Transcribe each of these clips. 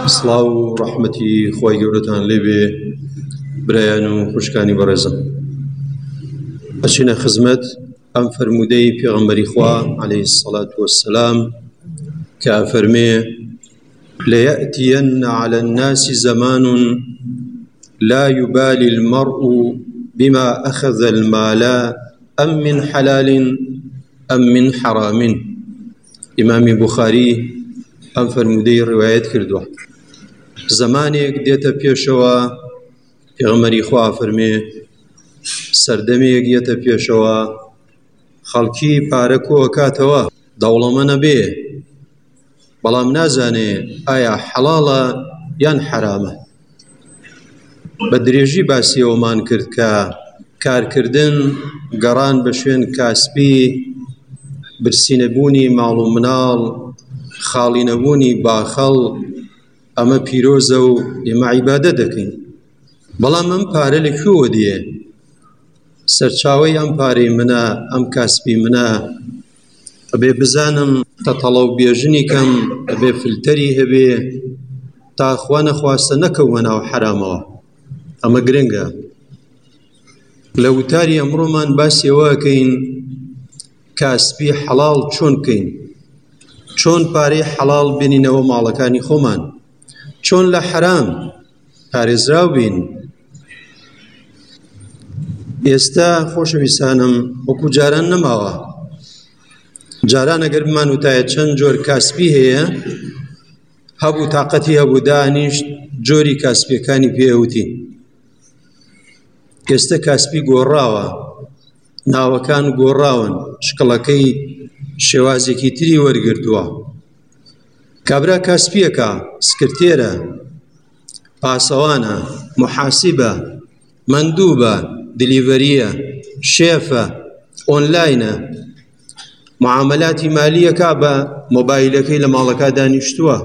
سڵاو و ڕەحمەتی خۆی گەورەتان لێبێ برایان و خوشکانی بەڕێزم. ئەچینە خزمەت ئەم فەرموودەی پێغەمبەری خوا عەلەیهی السەڵات وەسسەلام کە ئەفەرمێ لەیەأتین عەلى الناس زەمان لا يبالي المرء بما أخذ المال أم من حلال أم من حرام. ئیمامی بوخاری ئەم فەرموودەی ڕیوایەت کردووە. زەمانێک دێتە پێشەوە، پێغەمبەری خوا فەرمێ سەردەمێک دێتە پێشەوە، خەڵکی پارە کۆکاتەوە، دەوڵەمە نەبێ، بەڵام نازانێ ئایا حەڵاڵە یان حەرامە. بە درێژی باسی ئەومان کرد کە کارکردن گەڕان بە شوێن کاسبی، برسینەبوونی ماڵ و مناڵ، خاڵینەبوونی باخەڵ، ئەمە پیرۆزە و ئێمە عیبادەت دەکەین. بەڵام ئەم پارە لەکوێوە دێ؟ سەرچاوەی ئەم پارەی منە، ئەم کاسبی منە، ئەبێ بزانم تەتەڵە و بێژنی کەم، ئەبێ فلتەری هەبێ تا خوا نەخواستە نەکەومە ناو حەرامەوە. ئەمە گرنگە. لە وتاری ئەمڕۆمان باسی ئەوە ئەکەین کاسبی حەڵاڵ چۆن بکەین، چۆن پارەی حەڵاڵ بێنینەوە ماڵەکانی خۆمان، چۆن لە حەرام پارێزراو بین. ئێستا خۆشەویستانم وەکو جاران نەماوە. جاران ئەگەر بمان وتایە چەند جۆر کاسبی هەیە، هەبوو تاقەتی هەبوو دانیشت جۆری کاسبیەکانی پێوتین. ئێستا کاسبی گۆڕاوە، ناوەکان گۆڕاون، شکڵەکەی شێوازێکی تری وەرگرتووە. کابرا کاسبیەکە، سکرتێرە، پاسەوانە، محاسیبە، مەندووبە، دلیڤەریە، شێفە، ئۆنلاینە، معامەلاتی مالیەکە بە مۆبایلەکەی لە ماڵەکە دانیشتووە.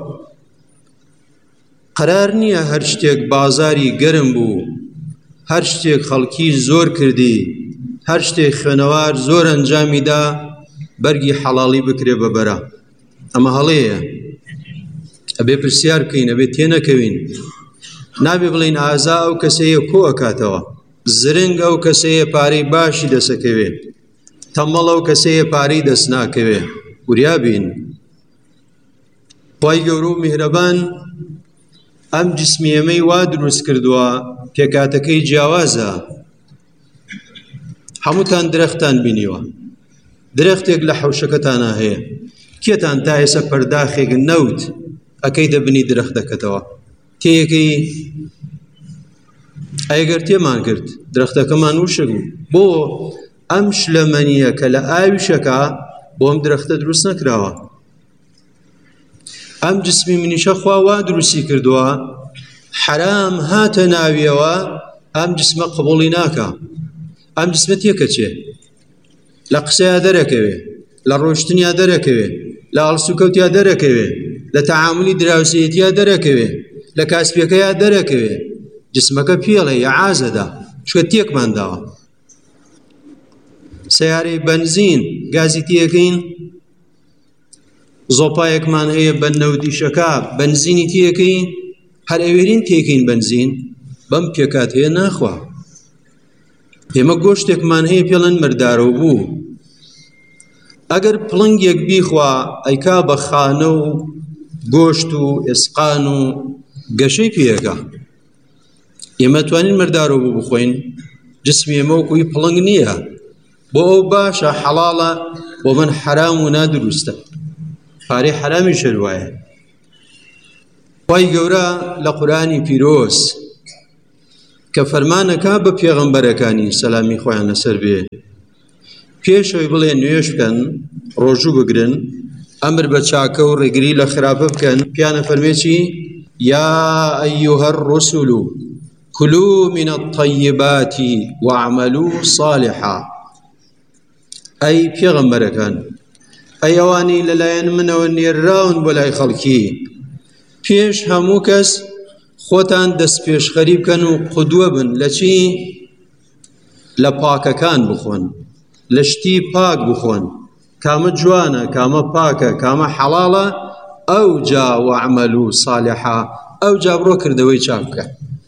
قەرار نییە هەر شتێک بازاری گەرم بوو، هەر شتێک خەڵکی زۆر کردی، هەر شتێک خوێنەوار زۆر ئەنجامیدا بەرگی حەڵاڵی بکرێ بەبەرە. ئەمە هەڵەیە. ئەبێ پرسیار بکەین، ئەبێ تێنەکەوین. نابێ بڵین ئازا ئەو کەسەیە کۆ ئەکاتەوە، زرنگ ئەو کەسەیە پارەی باشی دەسەکەوێ، تەمەڵ ئەو کەسەیە پارەی دەست ناکەوێ. وریا بین. خوای گەورە و میهرەبان ئەم جسمی ئێمەی وا دروست کردووە پێکاتەکەی جیاوازە. هەمووتان درەختان بینیوە، درەختێک لە حەوشەکەتانە هەیە. کێتان تا ئێستا پەرداخێک نەوت ئەکەی دەبنی درەخت دەکەتەوە؟ تێیەکەی؟ ئەگەر تێمان کرد درەختەکەمان وشک بوو. بۆ ئەم شلەمەنیە کە لە ئاویشەکە بۆ ئەم درەختە دروست نەکراوە. ئەم جسمی منیشە خوا وا دروستی کردووە، حەرام هاتە ناویەوە ئەم جسمە قبوڵی ناکە. ئەم جسمە تێکە چێ؟ لە قسەیا دەرەکەوێ، لە ڕۆشتنیا دەرەکەوێ، لە ئەڵسوکەوتیا دەرەکەوێ، لە تەعاملی دراوسێتیا دەرەکەوێ، لە کاسبیەکەیا دەرەکەوێ. جسمەکە پێڵێ عازەدا چکە تێکمان داوە. سەیارەی بەنزین گازی تێکەین، زۆپایەکمان هەیە بە نەودیشەکە بەنزینی تێکەین، هەر ئەوێرین تێکەین بەنزین، بەم پێکات هەیە ناخوا. ئێمە گۆشتێکمان هەیە پێڵەن مردارە بوو، ئەگەر پڵنگێک بیخوا ئەیکا بە خانە و گۆشت و ئێسقان و گەشەی پێەکە. ئێمە توانین مردارە بوو بخۆین، جسمی ئێمە وەکوی پڵنگ نییە. بۆ ئەو باشە حەڵاڵە، بۆ من حەرام و نادروستە. پارەی حەرامی شەروایە. خوای گەورە لە قورئانی پیرۆز کە فەرمانەکە بە پێغەمبەرەکانی سەلامی خۆیان لەسەر بێ، پێشەوەی بڵێ نوێژ بکەن، ڕۆژوو بگرن، ئەمر بە چاکە و ڕێگری لە خراپە بکەن، پیانە فەرمێ چی؟ یا ئەیوهە الرسول كلوا من الطيبات واعملوا صالحا. ئەی پێغەمبەرەکان، ئەی ئەوانی لەلایەن منەوە نێراون بۆ لای خەڵکی، پێش هەموو کەس خۆتان دەست پێشخەری بکەن و قودوە بن لە چی؟ لە پاکەکان بخۆن، لە شتی پاک بخۆن، کامە جوانە، کامە پاکە، کامە حەڵاڵە، ئەو جا وەعمەلوا صالحا، ئەو جا بڕۆ کردەوەی چاک بکە.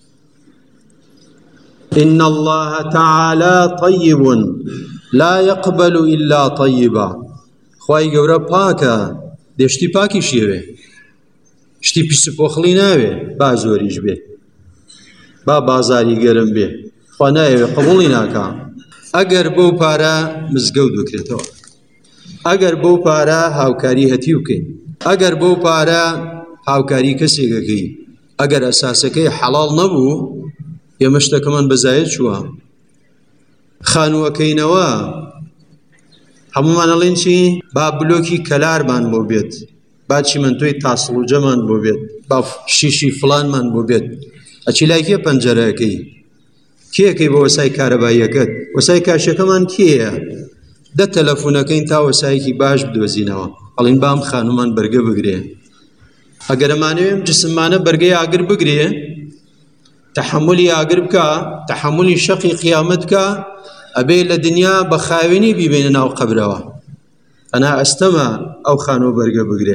إن الله تعالى طيب لا يقبل إلا طيبا. خوای گەورە پاکە، دێشتی پاکی شێوێ، شتی پیسپۆخڵی ناوێ، با زۆریش بێ، با بازاری گەرم بێ، خوا نایەوێ قبوڵی ناکا. ئەگەر بەو پارە مزگەوت بکرێتەوە، ئەگەر بەو پارە هاوکاری هەتی بکەین، ئەگەر بەو پارە هاوکاری کەسێکەکەی، ئەگەر ئەساسەکەی حەڵاڵ نەبوو، ئێمە شتەکەمان بەزایە چووە. خانووەکەینەوە هەمومان ئەڵێن چی؟ با بلۆکی کەلارمان بۆ بێت، با چیمەنتۆی تاسڵوجەمان بۆ بێت، با شیشی فڵانمان بۆ بێت. ئەچی لای کێ پەنجەرەکەی؟ کێکەی بۆ وەسای کارەباییەکەت؟ وەسای کاشەکەمان کێیە؟ دە تەلەفۆنەکەین تا وەسایەکی باش بدۆزینەوە، ئەڵێن بام خانومان بەرگە بگرێ. ئەگەر ئەمانەوێم جسممانە بەرگەی ئاگر بگرێ، تەحەمولی ئاگر بکە، تەحەمولی شەقی قیامەت بکە، ئەبێ لە دنیا بە خاوێنی بیبێنە ناو قەبرەوە. ئەنا ئەستەمە ئەو خانوو بەرگە بگرێ.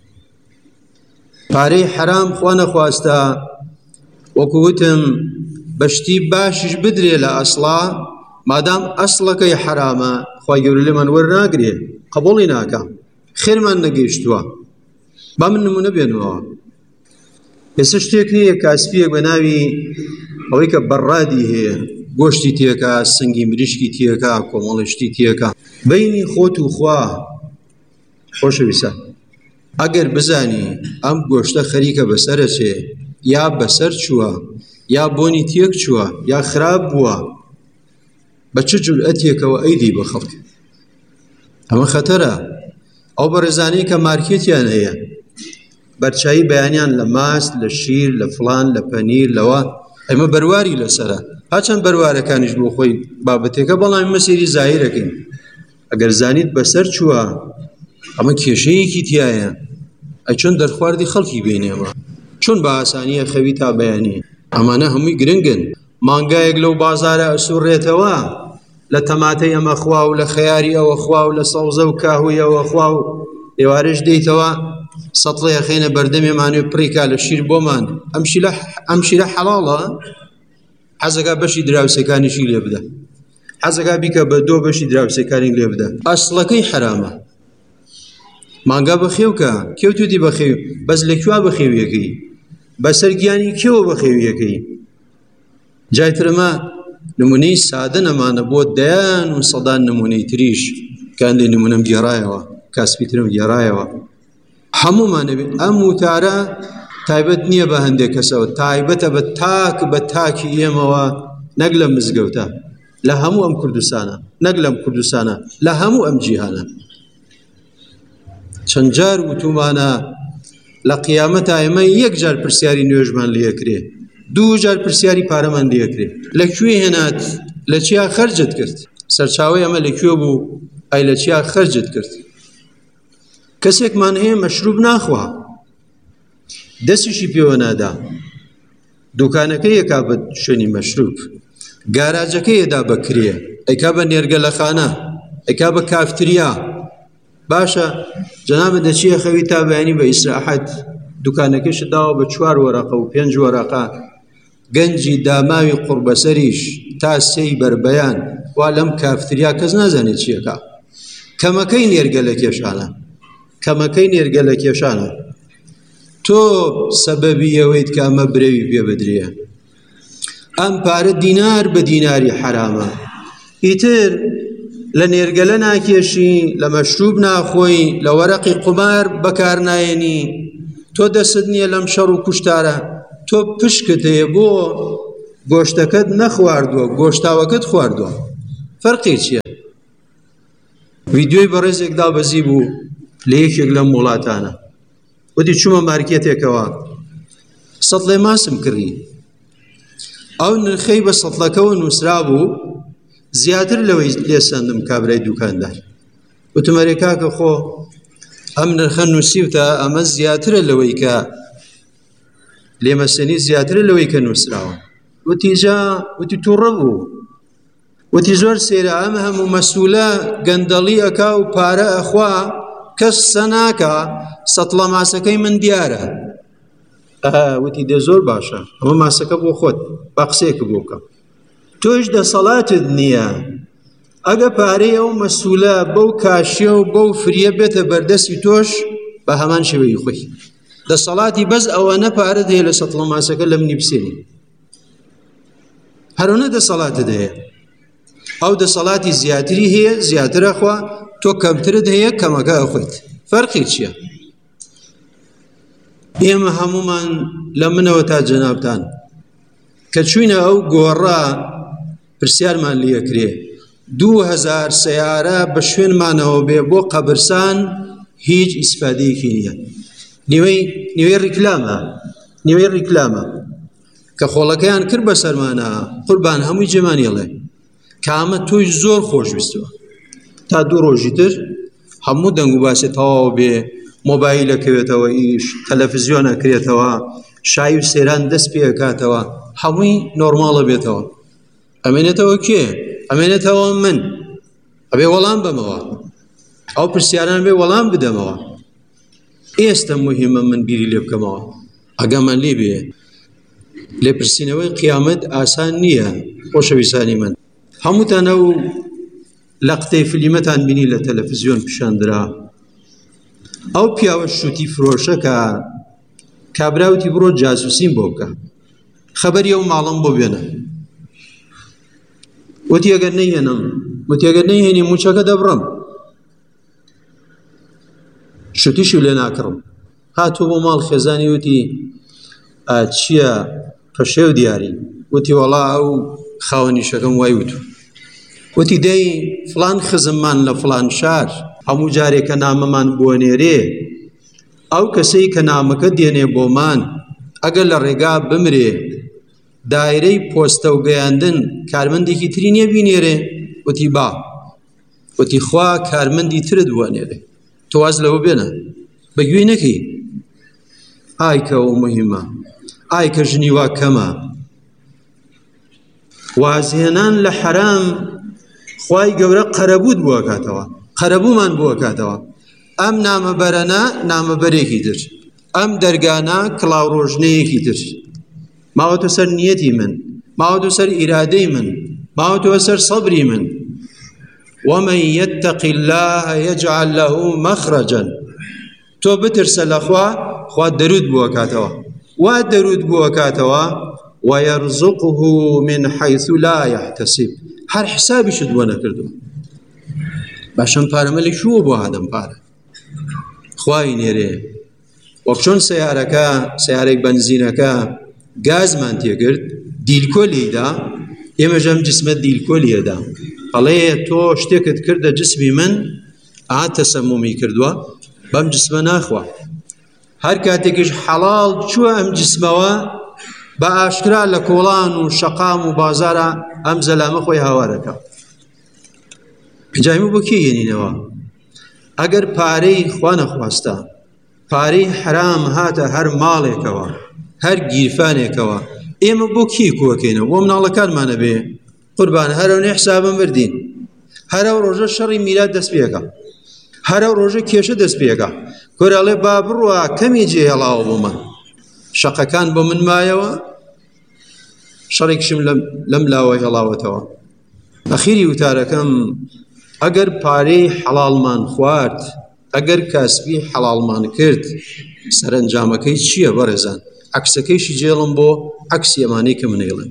پارەی حەرام خوا نەخواستە، وەکو وتم بەشتی باشیش بدرێ لە ئەسڵا، مادام ئەسڵەکەی حەرامە، خوای گەورە لێمان وەرناگرێ، قبوڵی ناکە، خێرمان نەگەیشتووە. با من نمونە بێنمەوە. ئێستا شتێک نییە کاسپیەک بە ناوی ئەوەی کە بەڕادی هەیە، گۆشتی تێکە، سنگی مریشکی تێکە، کۆمەڵشتی تێکە، بەینی خۆت و خوا. خۆشەویستە، ئەگەر بزانی ئەم گۆشتە خەریکە بەسەرە چێ، یا بەسەر چووە، یا بۆنی تێک چووە، یا خراپ بووە، بە چ جورئەتێکەوە ئەیدی بە خەڵک؟ ئەمە خەتەرە. ئەو بەڕێزانەی کە مارکێتیان هەیە، بەرچایی بەیانیان لە ماست، لە شیر، لە فڵان، لە پەنیر، لەوە، ئەمە بەرواری لەسەرە. هاچەند بەروارەکانیش بۆ خۆی بابەتێکە، بەڵام ئێمە سەیری زاهیرەکەین. ئەگەر زانیت بەسەر چووە، ئەمە کێشەیەکی تایە، ئەچۆن دەرخواردی خەڵکی بینێەوە، چۆن بە ئاسانیە خەوی تا بەیانی. ئەمانە هەمووی گرنگن. مانگایەک لەو بازارە ئەسوڕێتەوە، لە تەماتەی ئەمە خوا و لە خەیاری ئەوە خوا و لە سەوزە و کاهوی ئەوە خوا و ئێوارەش دەیتەوە سەتڵەیە خێنە بەردەمێمانێ پڕیکا لە شیر بۆمان. ئەم شیرە حەڵاڵە، حەزەکە بەشی دراوسەکانیشی لێ بدە، حەزەکە بیکە بە دۆ بەشی دراوسەکانی لێ بدە. ئەسڵەکەی حرامە. مانگا بەخێوکە، کێوتوتی بەخێو، بەس لەکوێ بەخێویەکەی؟ بەسەر گیانی کێوە بەخێویەکەی؟ جایترمە نمونەی سادە نەمانە بۆ دەیان و سەدان نمونەی تریش، کاندێ نمونەم گێڕایەوە، کاسپیترم گێڕایەوە. هەموومانە بێت ئەم وتارە تایبەت نییە بە هەندێک کەسەوە، تایبەتە بە تاکی ئێمەوە، نەک لە مزگەوتە، لە هەموو ئەم کوردستانە، نەک لەم کوردستانە، لە هەموو ئەم جیهانە. چەند جار وتومانە لە قیامەتە ئێمە یەک جار پرسیاری نوێژمان لێکرێ، دوو جار پرسیاری پارەمان لێکرێ. لەکوێ هێنات؟ لە چیا خەرجت کرد؟ سەرچاوەی ئەمە لەکوێ بوو؟ ئەی لە چیا خەرجت کرد؟ کەسێکمان هەیە مەشروب ناخوا، دەستیشی پێوە نادا، دوکانەکەی یەکا بە شوێنی مەشروب، گاراجەکەی یەدا بەکرێ، ئەیکا بە نێرگەلەخانە، ئەیکا بە کافتریا. باشە جەنابە دەچیە خەوی تا بەیانی بە ئیسراحەت، دوکانەکەیشت داوە بە 4 وەرەقە و 5 وەرەقە، گەنجی داماوی قوربەسەریش تا 3 بەربەیان، وا لەم کافتریا کەس نازانێت چیەکە. کەمەکەی نێرگە لە کێشانە، کەمەکەی نێرگە لە کێشانە. تۆ سەبەبی ئەوەیت کە ئەمە برەوی پێ بدرێ. ئەم پارە دینار بە دیناری حرامە. ئیتر لە نێرگەلە ناکێشی، لە مەشروب ناخۆی، لە وەرەقی قومار بەکار نایەنی. تۆ دەست نییە لەم شەڕ و کوشتارە، تۆ پشکت هەیە بۆ گۆشتەکەت نەخواردووە، گۆشتاوەکەت خواردووە. فەرقی چییە؟ ڤیدیۆی بەڕێزێکدا بەزی بوو لە یەکێک لەم وڵاتانە، وتی چوومە مارکێتێکەوە، سەتڵێ ماسم کڕی، ئەو نرخەی بە سەتڵەکەەوە نووسرا بوو، زیاتر لەوەی لێسەندم کابرای دوکاندار. وتمەرێ کاکە خۆ ئەم نرخە نووسیوتە، ئەمە زیاترە لەوەی کە لێمەسەنی، زیاترە لەوەی کە نووسراوە. وتی جا، وتی تووڕە بوو، وتی زۆر سێرە، ئەم هەموو مەسوولە گەندەڵی ئەکا و پارە ئەخوا، کەس سە ناکە، سەتڵە ماسەکەی من دیارە. وتی دێ زۆر باشە ئەمە ماسەکە بۆ خۆت با قسەیەکە بۆ بکە تۆش دەسەڵاتت نییە ئەگە پارەی ئەو مەسوولە بەو کاشیە و بەو فریە بێتە بەردەستی تۆش بە هەمان شێوەی خۆی دەسەڵاتی بەس ئەوەنە پارەت هەیە لە سەتڵە ماسەکە لە منی بسێنی هەرەوەنە دەسەڵاتت هەیە ئەو دەسەڵاتی زیاتری هەیە زیاترە خوا تۆ کەمترت هەیە کەمەکە ئەخۆیت فەرقی چییە؟ ئێمە هەمومان لە منەوە تا جەنابتان کە چوینە ئەو گۆڕە پرسیارمان لێکرێ 2000 سەیارە بە شوێنمانەوە بێ بۆ قەبرستان هیچ ئیسفادەیەکی نییە نیوەی ڕیکلامە کە خۆڵەکەیان کرد بە سەرمانە قوربان هەمووی جێمانیڵێ کامە تۆی زۆر خۆشویستەوە تا 2 ڕۆژی تر هەموو دەنگ و باسی تەواو بێ مۆبایلەکەوێتەوە ئیش تەلەڤیزیۆنەکرێتەوە شای و سێران دەست پێکاتەوە هەمووی نۆرماڵە بێتەوە ئەمێنێتەوە کێ؟ ئەمێنێتەوە من ئەبێ وەڵام بەمەوە ئەو پرسیاران بێ وەڵام بدەمەوە ئێستا مهمە من بیری لێ بکەمەوە ئەگەمان لێ بێ لێپرسینەوەی قیامەت ئاسان نییە خۆشەویستانی من هەمووتان ئەو لەقتەی فلیمەتان بینی لە تەلەڤیزیۆن پیشاندرا ئەو پیاوە شوتی فرۆشەکە کابراوتی بڕۆ جاسوسیم بۆ بکە خەبەری ئەو ماڵم بۆ بێنە وتی ئەگەر نەیهێنم وتی ئەگەر نەیهێنی موچەکە دەبڕم شوتیشی لێ ناکڕم هاتووە بۆ ماڵ خێزانی وتی چییە پەشێو دیاری وتی وەڵا ئەو خاوەنیشەکەم وای وتو وتی دەی فڵان خزممان لە فڵان شار هەموو جارێکە نامەمان بۆنێرێ ئەو کەسەی کە نامەکە دێنێ بۆمان ئەگەر لە ڕێگا بمرێ دایرەی پۆستە و گەیاندن کارمەندێکی تری نییە بینێرێ وتی با وتی خوا کارمەندی ترت بوانێرێ تۆ واز لەوە بێنە بەگوێی نەکەی ئایکە ئەو مهمە ئایکە ژنی وا کەمە وازهێنان لە حەرام خوای گەورە قەرەبووت بووەکاتەوە قەرەبوومان بووەکاتەوە ئەم نامەبەرەنە نامەبەرێکی تر ئەم دەرگانە کڵاو ڕۆژنەیەکی تر ماوەتە سەر نیەتی من ماوەتە سەر ئیرادەی من ماوەتە سەر سەبری من ومن يتق الله يجعل له مخرجا تۆ بترسە لە خوا دەرود بووەکاتەوە وا دەرود بووەکاتەوە ويرزقه من حيث لا يحتسب هەر حسابیشت بۆ نەکردووە باشم پارەمە لە شووە بۆ هادەم پارە خوای نێرێ وەک چۆن سەیارەی بەنزینەکە گازمان تێکرد دیلکۆلیدا ئێمەش ئەم جسمە دیلکۆلیەدا ئەڵێ تۆ شتێکت کردە جسمی من تەسەمومی کردووە بەم جسمە ناخوا هەر کاتێکیش حەڵاڵ چووە ئەم جسمەوە بە ئاشکرا لە کۆڵان و شەقام و بازارە ئەم زەلامە خۆی هاوارەکە جایمە بۆ کێ هێنینەوە ئەگەر پارەی خوا نەخواستە پارەی حرام هاتە هەر ماڵێکەوە هەر گیرفانێکەوە ئێمە بۆ کی کۆکەینەوە بۆ مناڵەکانمانە بێ قوربان هەرەونێ حسابم بردین هەرەو ڕۆژە شەڕی میلاد دەست پێکە هەرەو ڕۆژە کێشە دەست پێکە کۆراڵێ با بڕوە کەمی جێهێڵاوە بۆ من شەقەکان بۆ من مایەوە شەڕێکشم لەم لاوە هێڵاوەتەوە ئەخیری وتارەکەم ئەگەر پارەی حەڵاڵمان خوارد ئەگەر کاسبی حەڵاڵمان کرد سەرنجامەکەی چییە بەڕێزان عەکسەکەیشی جێڵم بۆ عەکسی ئەمانەی کە منێڵێن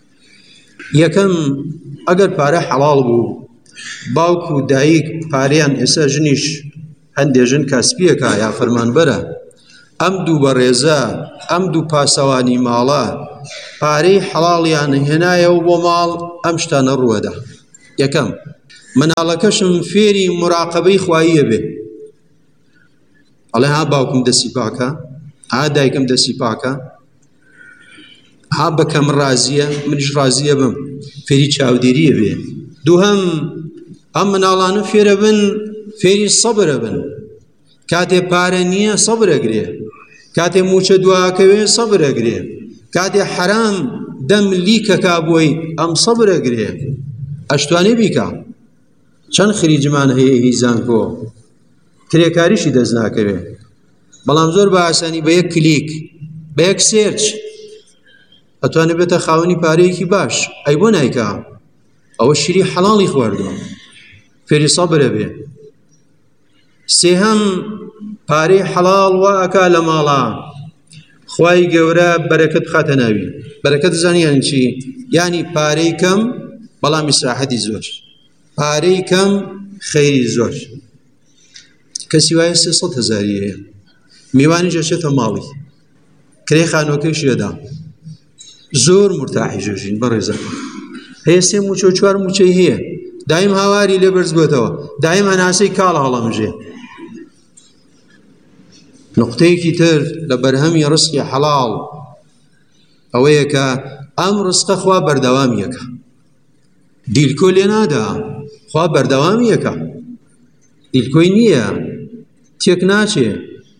یەکەم ئەگەر پارە حەڵاڵ بوو باوک و دایک پارەیان ئێستا ژنیش هەندێژن کاسبیەکە یا فەرمانبەرە ئەم دوو بەڕێزە ئەم دوو پاسەوانی ماڵە پارەی حەڵاڵیان هێنایەوە بۆ ماڵ ئەم شتانە ڕووەدا یەکەم مناڵەکەشم فێری مراقەبەی خواییە بێ ئەڵێ ها باوکم دەستی پاکە ها دایکم دەستی پاکە ها بەکەم ڕازیە منیش ڕازیە بم فێری چاودێریە بێ دووهەم ئەم مناڵانە فێرە بن فێری سەبرە بن کاتێ پارە نییە سەبرەگرێ کاتێ موچە دواکەوێ سەبرەگرێ کاتێ حەرام دەم لیکەکا بۆی ئەم سەبرەگرێ ئەشتوانێ بیکە چەند خریجمان هەیە هیزانکۆ کرێکاریشی دەست ناکەوێ بەڵام زۆر بە ئاسانی بە یەک کلیک بە یەک سێرچ ئەتوانێت بێتە خاوەنی پارەیەکی باش، ئەی بۆ نایکا ئەوە شیری حەڵاڵی خواردووە، فێری سەبرە بێ. سێهەم پارەی حەڵاڵ وا ئەکا لە ماڵا خوای گەورە بەرەکەت بخاتە ناوی. بەرەکەت زانی یانی چی؟ یانی پارەی کەم بەڵام ئیسراحەتی زۆر، پارەی کەم خەیری زۆر. کەسی وایە 300,000 هەیە، میوانی ئەچێتە ماڵی، کرێی خانووەکەیش لێدا، زۆر مرتاحی ژۆژین بەڕێزە، هەیە 3 موچە و 4 موچەی هەیە، دایم هاواری لێ بەرز بێتەوە، دایم هەناسەی کاڵ هەڵەمژێ. نقطەیەکی تر لە بەرهەمی ڕزقی حەڵاڵ ئەوەیە کە ئەم ڕزقە خوا بەردەوامیەکە، دیلکۆ لێ نادا، خوا بەردەوامیەکە، دیلکۆی نییە، تێک ناچێ.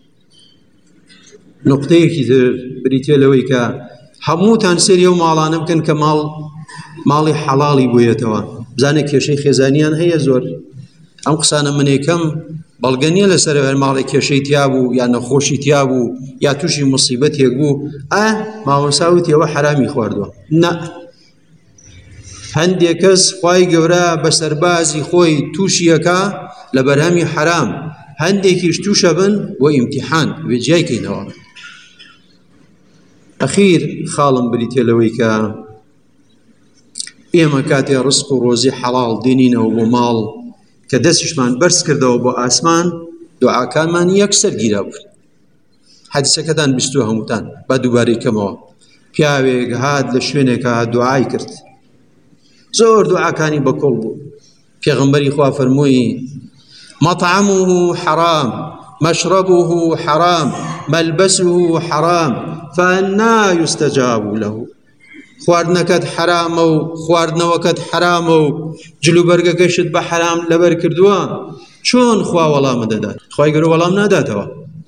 نقطەیەکی تر بریتێ لەوەی کە هەمووتان سەری ئەو ماڵانە بکەن کە ماڵی حەڵاڵی بوویەتەوە، بزانە کێشەی خێزانیان هەیە زۆر. ئەم قسانە منێکەم بەڵگە نییە لەسەر ماڵی کێشەی تیا بوو یا نەخۆشی تیا بوو یا تووشی موسیبەتێک بوو ماوەساوتی ئەوە حرامی خواردووە. نە، هەندێک کەس خوای گەورە بە سەربازی خۆی تووشیەکە لە بەرهەمی حرام، هەندێکیش تووشە بن بۆ ئیمتیحان وێجیای کەینەوە. ئەخیر خاڵم بریتێ لەوەی کە ئێمە کاتێ ڕزق و ڕۆزی حەڵاڵ دێنینەوە بۆ ماڵ کە دەستیشمان بەرز کردەوە بۆ ئاسمان، دوعاکانمان یەکسەر گیرا بوون. حەدیسەکەتان بیستووە هەمووتان، با دووبارەی کەمەوە. پیاوێک هات لە شوێنێکە دوعای کرد، زۆر دوعاکانی بەکۆڵ بوو. پێغەمبەری خوا فەرمووی مەطعمه حرام مشربه حرام ملبسه حرام فأنا يستجاب له. خواردنەکەت حرامە و خواردنەوەکەت حرامە و جلوبەرگەکەشت بە حرام لەبەر کردووە، چۆن خوا وەڵامە دەدات؟ خوای گەورە وەڵام ناداتەوە.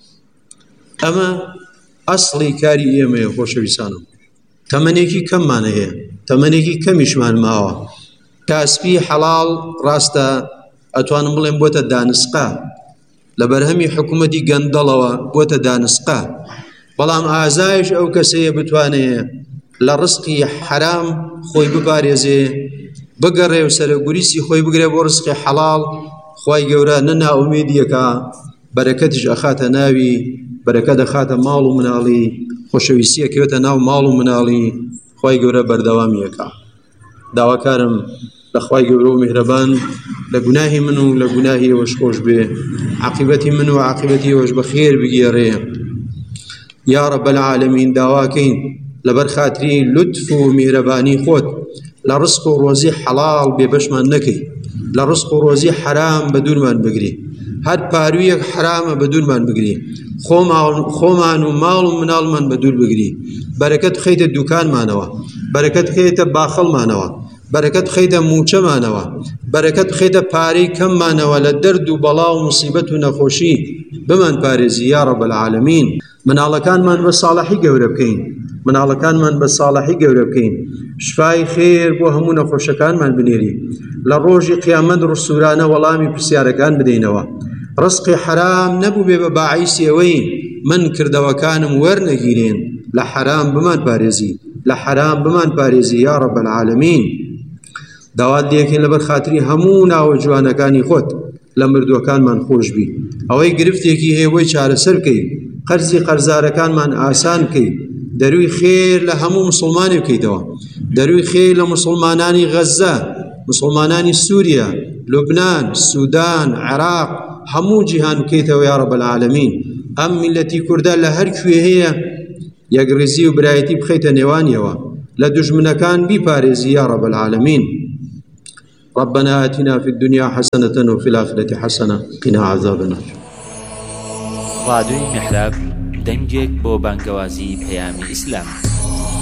ئەمە ئەسڵی کاری ئێمەیە خۆشەویستانم. تەمەنێکی کەممان هەیە، تەمەنێکی کەمیشمان ماوە. کاسپی حەڵاڵ ڕاستە ئەتوانم بڵێم بۆتە دانسقا، لە بەرهەمی حکوومەتی گەندەڵەوە بۆتە دانسقا، بەڵام ئازایش ئەو کەسەیە بتوانێت لە ڕزقی حرام خۆی بپارێزێ، بگەڕێ و سەرەگوریسی خۆی بگرێ بۆ ڕزقی حەڵاڵ. خوای گەورە نە ناومێدیەکە، بەرەکەتیش ئەخاتە ناوی، بەرەکەت دەخاتە ماڵ و مناڵی، خۆشەویستیەکەوێتە ناو ماڵ و مناڵی. خوای گەورە بەردەوامیەکە. داواکارم لە خوای گەورە و میهرەبان لە گوناهی من و لە گوناهی ئێوەش خۆش بێ، عاقبەتی من و عاقبەتی ئێوەش بەخێر بگێڕێ. یا رب العالمین داواکەین لەبەر خاتری لوتف و میهرەبانی خۆت لە ڕزق و ڕۆزی حەڵاڵ بێبەشمان نەکەی، لە ڕزق و ڕۆزی حرام بە دوورمان بگری، هەر پارویەک حرامە بە دوورمان بگری، خۆمان و ماڵ و مناڵمان بە دوور بگری. بەرەکەت بخەیتە دوکانمانەوە، بەرەکەت بخەیتە باخەڵمانەوە، بەرەکەت بخەیتە موچەمانەوە، بەرەکەت بخەیتە پارەی کەممانەوە، لە دەرد و بەڵا و موسیبەت و نەخۆشی بمان پارێزی یا رب العالمین. مناڵەکانمان بە ساڵحی گەورە بکەین، مناڵەکانمان بە ساڵحی گەورە بکەین، شفای خێر بۆ هەموو نەخۆشەکانمان بنێری، لە ڕۆژی قیامەت ڕسوورانە وەڵامی پرسیارەکان بدەینەوە. ڕزقی حرام نەبوو بێ بە باعیسی ئەوەی من کردەوەکانم وەرنەگیرێن، لە حرام بمان پارێزی، لە حرام بمان پارێزی یا رب العالمین. داوات لێکین لەبەر خاتری هەموو ناوە جوانەکانی خۆت لە مردووەکانمان خۆش بی، ئەوەی گرفتێکی هەیە بۆی چارەسەر بکەی، قەرزی قەرزارەکانمان ئاسان بکەی، دەروی خێر لە هەموو مسلمانی بکەیتەوە، دەروی خێر لە مسلمانانی غەزە، مسلمانانی سووریا، لوبنان، سوودان، عێراق، هەموو جیهان بکەیتەوە یا رب العالمین. ئەم میلەتی کوردە لە هەر کوێ هەیە یەکڕێزی و برایەتی بخەیتە نێوانیەوە، لە دوژمنەکان بیپارێزی یا رب العالمین. ربنا آتنا في الدنيا حسنة وفي الآخرة حسنة قنا عذاب النار. رادیۆی میحراب دەنگێک بۆ بانگەوازی پەیامی ئیسلام.